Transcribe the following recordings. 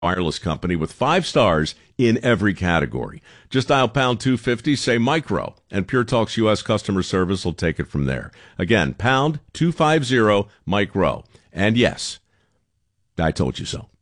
wireless company with 5 stars in every category. Just dial pound 250, say micro, and Pure Talk's U.S. customer service will take it from there. Again, pound 250 micro. And yes, I told you so.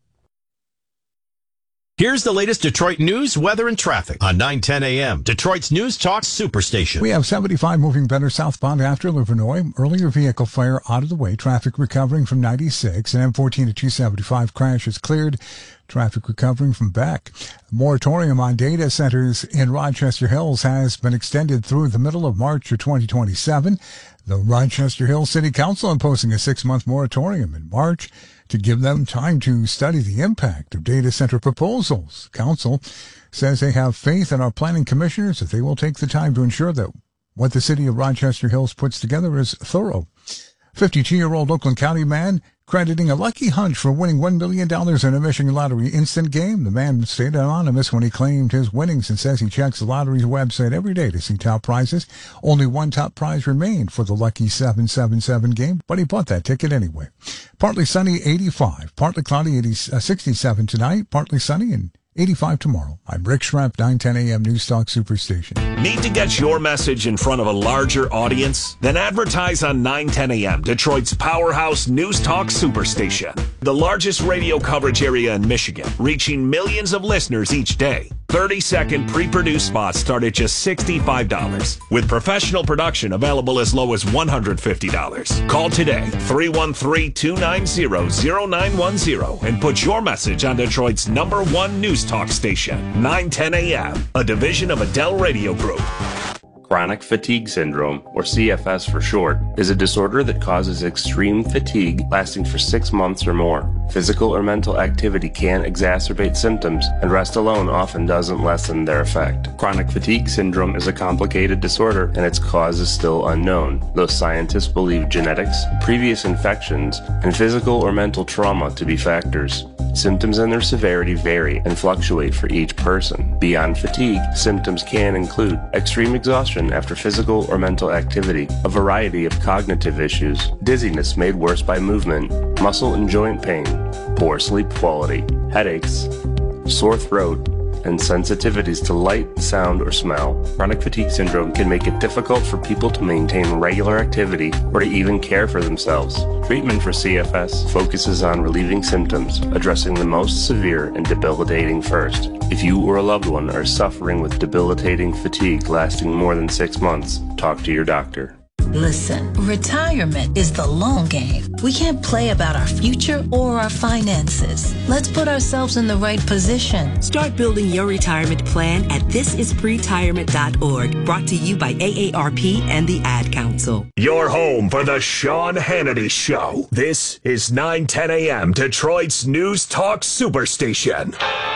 Here's the latest Detroit news, weather, and traffic on 9:10 a.m. Detroit's News Talk Superstation. We have 75 moving better southbound after Livernois. Earlier vehicle fire out of the way. Traffic recovering from 96. And M14 to 275 crash is cleared. Traffic recovering from Beck. Moratorium on data centers in Rochester Hills has been extended through the middle of March of 2027. The Rochester Hills City Council imposing a 6-month moratorium in March to give them time to study the impact of data center proposals. Council says they have faith in our planning commissioners that they will take the time to ensure that what the city of Rochester Hills puts together is thorough. 52-year-old Oakland County man crediting a lucky hunch for winning $1 million in a Michigan Lottery instant game. The man stayed anonymous when he claimed his winnings and says he checks the lottery's website every day to see top prizes. Only one top prize remained for the lucky 777 game, but he bought that ticket anyway. Partly sunny, 85. Partly cloudy, 67 tonight. Partly sunny and 85 tomorrow. I'm Rick Schrepp, 910 a.m. News Talk Superstation. Need to get your message in front of a larger audience? Then advertise on 910 a.m. Detroit's powerhouse News Talk Superstation. The largest radio coverage area in Michigan, reaching millions of listeners each day. 30-second pre-produced spots start at just $65, with professional production available as low as $150. Call today, 313-290-0910, and put your message on Detroit's #1 news talk station, 910 a.m., a division of Adele Radio Group. Chronic fatigue syndrome, or CFS for short, is a disorder that causes extreme fatigue lasting for 6 months or more. Physical or mental activity can exacerbate symptoms, and rest alone often doesn't lessen their effect. Chronic fatigue syndrome is a complicated disorder, and its cause is still unknown, though scientists believe genetics, previous infections, and physical or mental trauma to be factors. Symptoms and their severity vary and fluctuate for each person. Beyond fatigue, symptoms can include extreme exhaustion after physical or mental activity, a variety of cognitive issues, dizziness made worse by movement, muscle and joint pain, poor sleep quality, headaches, sore throat, and sensitivities to light, sound, or smell. Chronic fatigue syndrome can make it difficult for people to maintain regular activity or to even care for themselves. Treatment for CFS focuses on relieving symptoms, addressing the most severe and debilitating first. If you or a loved one are suffering with debilitating fatigue lasting more than 6 months, talk to your doctor. Listen, retirement is the long game. We can't play about our future or our finances. Let's put ourselves in the right position. Start building your retirement plan at thisispretirement.org. Brought to you by AARP and the Ad Council. Your home for the Sean Hannity Show. This is 910 a.m. Detroit's News Talk Superstation.